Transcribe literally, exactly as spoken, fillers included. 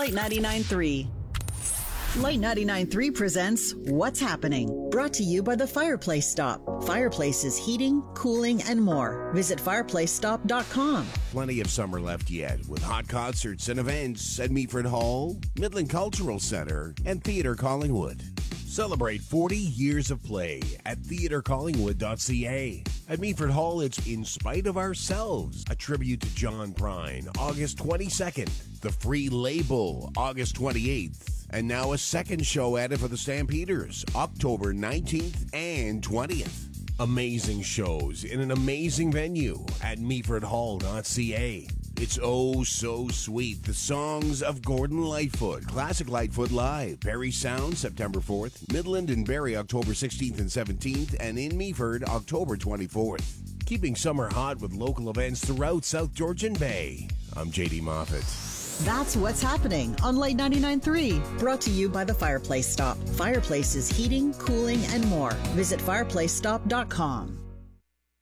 Light ninety-nine point three. Light ninety-nine point three presents What's Happening, brought to you by the Fireplace Stop. Fireplaces, heating, cooling, and more. Visit fireplace stop dot com. Plenty of summer left yet with hot concerts and events at Meaford Hall, Midland Cultural Center, and Theatre Collingwood. Celebrate forty years of play at theatre collingwood dot c a. At Meaford Hall, it's In Spite of Ourselves, a tribute to John Prine, August twenty-second. The Free Label, August twenty-eighth. And now a second show added for the Stampeders, October nineteenth and twentieth. Amazing shows in an amazing venue at meaford hall dot c a. It's oh so sweet. The songs of Gordon Lightfoot, Classic Lightfoot Live, Barrie Sound, September fourth, Midland and Barrie, October sixteenth and seventeenth, and in Meaford, October twenty-fourth. Keeping summer hot with local events throughout South Georgian Bay. I'm J D Moffat. That's What's Happening on Light ninety-nine point three. Brought to you by the Fireplace Stop. Fireplaces, heating, cooling, and more. Visit fireplace stop dot com.